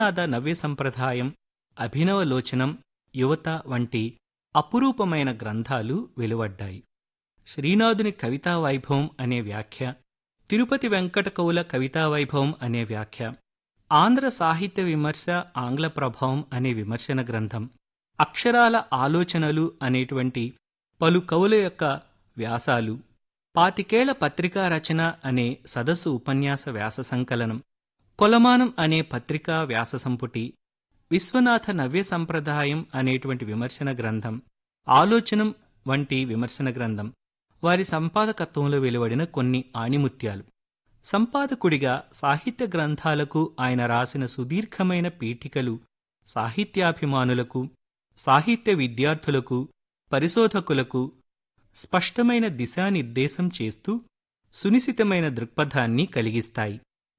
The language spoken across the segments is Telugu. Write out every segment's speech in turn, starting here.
నవ్య సంప్రదాయం, అభినవలోచనం, యువత వంటి అపురూపమైన గ్రంథాలు వెలువడ్డాయి. శ్రీనాథుని కవితా వైభవం అనే వ్యాఖ్య, తిరుపతి వెంకట కవుల కవితా వైభవం అనే వ్యాఖ్య, ఆంధ్ర సాహిత్య విమర్శ ఆంగ్ల ప్రభావం అనే విమర్శన గ్రంథం, అక్షరాల ఆలోచనలు అనేటువంటి పలు కవుల యొక్క వ్యాసాలు, 25 పత్రికా రచన అనే సదస్సు ఉపన్యాస వ్యాస సంకలనం, కొలమానం అనే పత్రికా వ్యాస సంపుటి, విశ్వనాథ నవ్య సంప్రదాయం అనేటువంటి విమర్శన గ్రంథం, ఆలోచనం వంటి విమర్శన గ్రంథం వారి సంపాదకత్వంలో వెలువడిన కొన్ని ఆణిముత్యాలు. సంపాదకుడిగా సాహిత్య గ్రంథాలకు ఆయన రాసిన సుదీర్ఘమైన పీఠికలు సాహిత్యాభిమానులకు, సాహిత్య విద్యార్థులకు, పరిశోధకులకు స్పష్టమైన దిశానిర్దేశం చేస్తూ సునిశితమైన దృక్పథాన్ని కలిగిస్తాయి.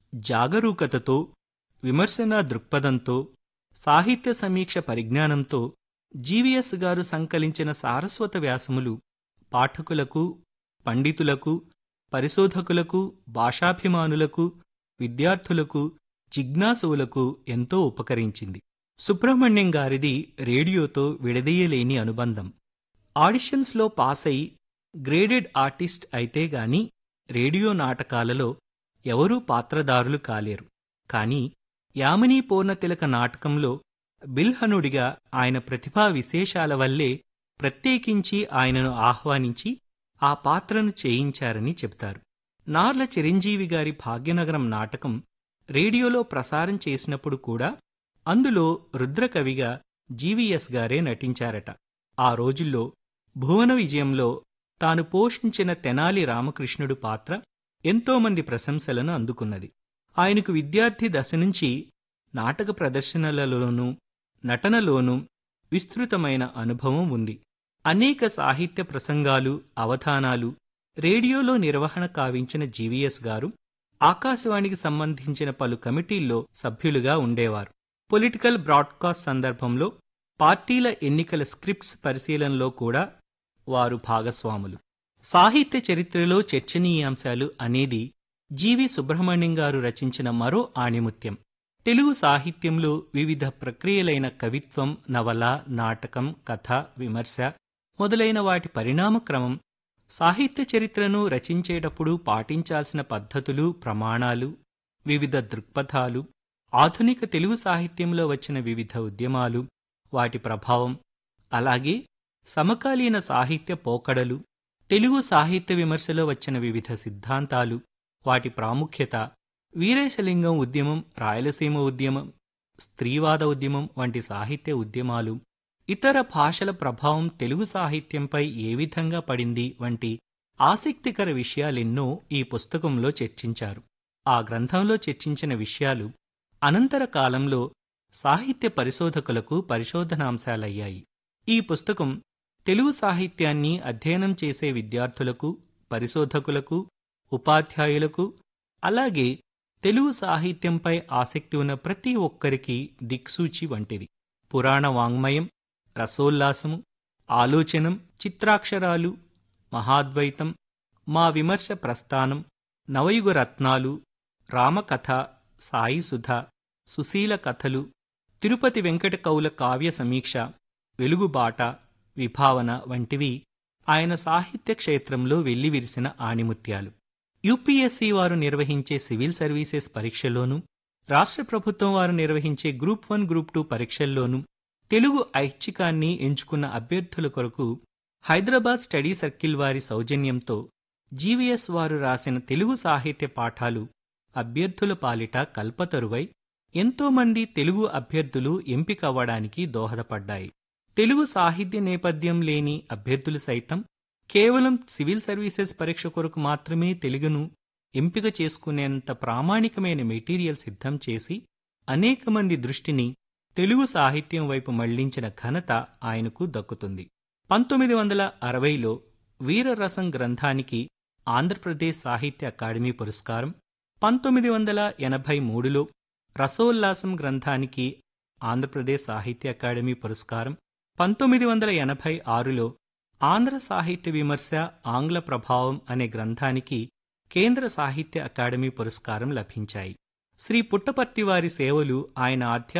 జాగరూకతతో, విమర్శనా దృక్పథంతో, సాహిత్య సమీక్ష పరిజ్ఞానంతో జీవీఎస్ గారు సంకలించిన సారస్వత వ్యాసములు పాఠకులకు, పండితులకు, పరిశోధకులకు, భాషాభిమానులకు, విద్యార్థులకు, జిజ్ఞాసువులకు ఎంతో ఉపకరించింది. సుబ్రహ్మణ్యం గారిది రేడియోతో విడదీయలేని అనుబంధం. ఆడిషన్స్లో పాసై గ్రేడెడ్ ఆర్టిస్ట్ అయితే గాని రేడియో నాటకాలలో ఎవరూ పాత్రదారులు కాలేరు. కాని యామినీ పూర్ణతిలక నాటకంలో బిల్హనుడిగా ఆయన ప్రతిభా విశేషాల వల్లే ప్రత్యేకించి ఆయనను ఆహ్వానించి ఆ పాత్రను చేయించారని చెబుతారు. నార్ల చిరంజీవి గారి భాగ్యనగరం నాటకం రేడియోలో ప్రసారం చేసినప్పుడు కూడా అందులో రుద్రకవిగా జీవీఎస్ గారే నటించారట. ఆ రోజుల్లో భువన విజయంలో తాను పోషించిన తెనాలి రామకృష్ణుడు పాత్ర ఎంతోమంది ప్రశంసలను అందుకున్నది. ఆయనకు విద్యార్థి దశ నుంచి నాటక ప్రదర్శనలలోనూ, నటనలోనూ విస్తృతమైన అనుభవం ఉంది. అనేక సాహిత్య ప్రసంగాలు, అవధానాలు రేడియోలో నిర్వహణ కావించిన జీవీఎస్ గారు ఆకాశవాణికి సంబంధించిన పలు కమిటీల్లో సభ్యులుగా ఉండేవారు. పొలిటికల్ బ్రాడ్కాస్ట్ సందర్భంలో పార్టీల ఎన్నికల స్క్రిప్ట్స్ పరిశీలనలో కూడా వారు భాగస్వాములు. సాహిత్య చరిత్రలో చర్చనీయాంశాలు అనేది జీవి సుబ్రహ్మణ్యం గారు రచించిన మరో ఆణిముత్యం. తెలుగు సాహిత్యంలో వివిధ ప్రక్రియలైన కవిత్వం, నవల, నాటకం, కథ, విమర్శ మొదలైన వాటి పరిణామక్రమం, సాహిత్య చరిత్రను రచించేటప్పుడు పాటించాల్సిన పద్ధతులు, ప్రమాణాలు, వివిధ దృక్పథాలు, ఆధునిక తెలుగు సాహిత్యంలో వచ్చిన వివిధ ఉద్యమాలు, వాటి ప్రభావం, అలాగే సమకాలీన సాహిత్య పోకడలు, తెలుగు సాహిత్య విమర్శలో వచ్చిన వివిధ సిద్ధాంతాలు, వాటి ప్రాముఖ్యత, వీరేశలింగం ఉద్యమం, రాయలసీమ ఉద్యమం, స్త్రీవాద ఉద్యమం వంటి సాహిత్య ఉద్యమాలు, ఇతర భాషల ప్రభావం తెలుగు సాహిత్యంపై ఏ విధంగా పడింది వంటి ఆసక్తికర విషయాలెన్నో ఈ పుస్తకంలో చర్చించారు. ఆ గ్రంథంలో చర్చించిన విషయాలు అనంతర కాలంలో సాహిత్య పరిశోధకులకు పరిశోధనాంశాలయ్యాయి. ఈ పుస్తకం తెలుగు సాహిత్యాన్ని అధ్యయనం చేసే విద్యార్థులకు, పరిశోధకులకు, ఉపాధ్యాయులకు, అలాగే తెలుగు సాహిత్యంపై ఆసక్తి ఉన్న ప్రతి ఒక్కరికి దిక్సూచి వంటిది. పురాణ వాంగ్మయం, రసోల్లాసము, ఆలోచనం, చిత్రాక్షరాలు, మహాద్వైతం, మా విమర్శ ప్రస్థానం, నవయుగ రత్నాలు, రామకథ, సాయిసుధ, సుశీల కథలు, తిరుపతి వెంకట కవుల కావ్య సమీక్ష, వెలుగుబాట, విభావన వంటివి ఆయన సాహిత్య క్షేత్రంలో వెల్లివిరిసిన ఆణిముత్యాలు. యూపీఎస్సీ వారు నిర్వహించే సివిల్ సర్వీసెస్ పరీక్షల్లోనూ, రాష్ట్ర ప్రభుత్వం వారు నిర్వహించే గ్రూప్ 1, గ్రూప్ 2 పరీక్షల్లోనూ తెలుగు ఐచ్ఛికాన్ని ఎంచుకున్న అభ్యర్థుల కొరకు హైదరాబాద్ స్టడీ సర్కిల్ వారి సౌజన్యంతో జీవీఎస్ వారు రాసిన తెలుగు సాహిత్య పాఠాలు అభ్యర్థుల పాలిట కల్పతరువై ఎంతోమంది తెలుగు అభ్యర్థులు ఎంపికవ్వడానికి దోహదపడ్డాయి. తెలుగు సాహిత్య నేపథ్యం లేని అభ్యర్థులు సైతం కేవలం సివిల్ సర్వీసెస్ పరీక్ష కొరకు మాత్రమే తెలుగును ఎంపిక చేసుకునేంత ప్రామాణికమైన మెటీరియల్ సిద్ధం చేసి అనేక మంది దృష్టిని తెలుగు సాహిత్యం వైపు మళ్లించిన ఘనత ఆయనకు దక్కుతుంది. 1960లో వీరరసం గ్రంథానికి ఆంధ్రప్రదేశ్ సాహిత్య అకాడమీ పురస్కారం, 1983లో రసోల్లాసం గ్రంథానికి ఆంధ్రప్రదేశ్ సాహిత్య అకాడమీ పురస్కారం, 1986లో ఆంధ్ర సాహిత్య విమర్శ ఆంగ్ల ప్రభావం అనే గ్రంథానికి కేంద్ర సాహిత్య అకాడమీ పురస్కారం లభించాయి. శ్రీ పుట్టపర్తి వారి సేవలు ఆయన